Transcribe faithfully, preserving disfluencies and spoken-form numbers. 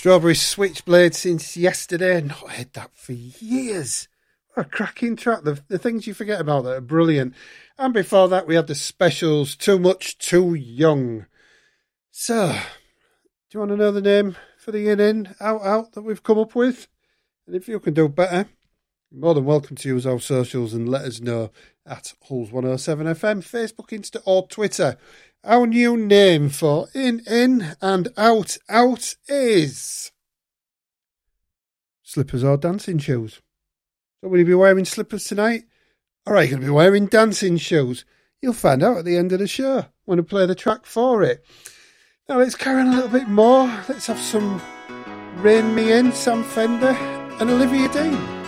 Strawberry Switchblade since yesterday. Not heard that for years. What a cracking track. The, the things you forget about that are brilliant. And before that, we had the specials, Too Much, Too Young. So, do you want to know the name for the in-in, out-out that we've come up with? And if you can do better, you're more than welcome to use our socials and let us know at Hulls one oh seven F M, Facebook, Insta or Twitter. Our new name for in-in and out-out is slippers or dancing shoes. So will you be wearing slippers tonight? Or are you going to be wearing dancing shoes? You'll find out at the end of the show when I play the track for it. Now let's carry on a little bit more. Let's have some Rain Me In, Sam Fender and Olivia Dean.